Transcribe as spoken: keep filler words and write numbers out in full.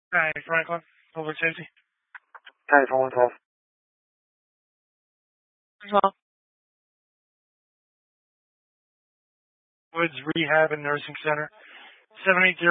Hi, Franklin. Public safety. Hi, four one twelve. Well, Woods Rehab and Nursing Center. seven eight zero